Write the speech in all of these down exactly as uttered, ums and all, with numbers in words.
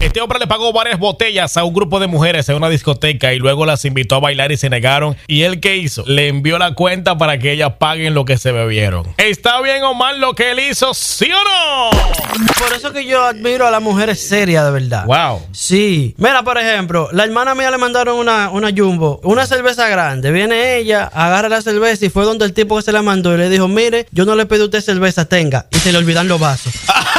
Este hombre le pagó varias botellas a un grupo de mujeres en una discoteca y luego las invitó a bailar y se negaron. ¿Y él qué hizo? Le envió la cuenta para que ellas paguen lo que se bebieron. ¿Está bien o mal lo que él hizo? ¿Sí o no? Por eso que yo admiro a las mujeres serias, de verdad. Wow. Sí. Mira, por ejemplo, la hermana mía le mandaron una, una Jumbo, una cerveza grande. Viene ella, agarra la cerveza y fue donde el tipo que se la mandó y le dijo, mire, yo no le pedí a usted cerveza, tenga. Y se le olvidan los vasos.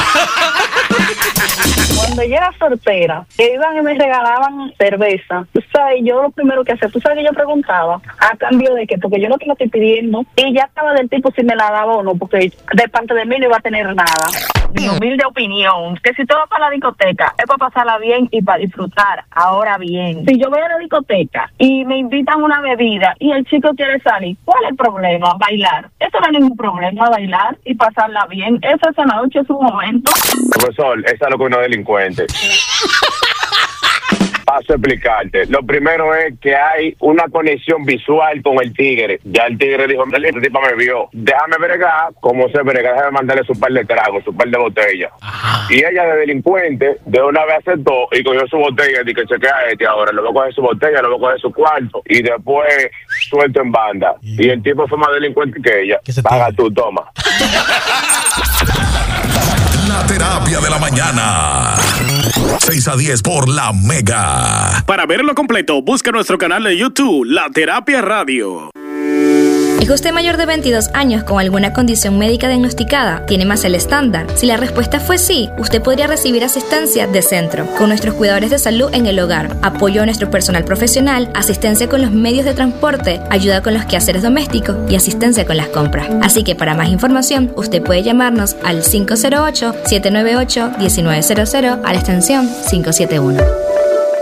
Cuando yo era soltera, que iban y me regalaban cerveza, tú sabes, yo lo primero que hacía, tú sabes que yo preguntaba, ¿a cambio de qué? Porque yo no te lo estoy pidiendo, y ya estaba del tipo si me la daba o no, porque de parte de mí no iba a tener nada. Mi humilde opinión, que si todo va para la discoteca, es para pasarla bien y para disfrutar. Ahora bien, si yo voy a la discoteca y me invitan una bebida y el chico quiere salir, ¿cuál es el problema? Bailar. Eso no es ningún problema, bailar y pasarla bien. Esa es la noche, es un momento. Profesor, esa es lo que uno es delincuente. Paso a explicarte. Lo primero es que hay una conexión visual con el tigre. Ya el tigre dijo, este tipo me vio. Déjame bregar como se brega, déjame mandarle su par de tragos, su par de botellas. Ajá. Y ella de delincuente, de una vez aceptó y cogió su botella y dije, chequea este ahora, le voy a coger su botella, le voy a coger su cuarto. Y después suelto en banda. Yeah. Y el tipo fue más delincuente que ella. Paga tú, toma. La terapia de la mañana. seis a diez por La Mega. Para verlo completo, busca nuestro canal de YouTube, La Terapia Radio. ¿Es usted mayor de veintidós años con alguna condición médica diagnosticada? ¿Tiene más el estándar? Si la respuesta fue sí, usted podría recibir asistencia de centro, con nuestros cuidadores de salud en el hogar, apoyo a nuestro personal profesional, asistencia con los medios de transporte, ayuda con los quehaceres domésticos y asistencia con las compras. Así que para más información, usted puede llamarnos al cinco cero ocho, siete nueve ocho, uno nueve cero cero a la extensión cinco siete uno.